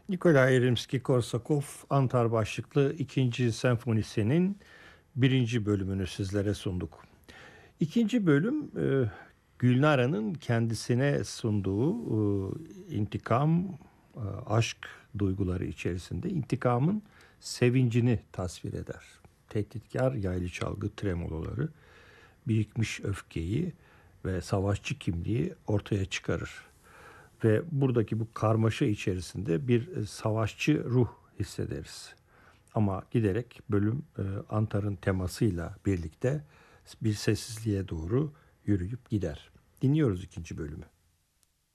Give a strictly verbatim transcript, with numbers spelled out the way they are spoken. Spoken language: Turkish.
Nikolay Rimski-Korsakov Antar başlıklı ikinci senfonisinin birinci bölümünü sizlere sunduk. İkinci bölüm e, Gülnare'nin kendisine sunduğu e, intikam, e, aşk duyguları içerisinde intikamın sevincini tasvir eder. Tehditkar yaylı çalgı tremoloları birikmiş öfkeyi ve savaşçı kimliği ortaya çıkarır. Ve buradaki bu karmaşa içerisinde bir e, savaşçı ruh hissederiz. Ama giderek bölüm e, Antar'ın temasıyla birlikte bir sessizliğe doğru yürüyüp gider. Dinliyoruz ikinci bölümü.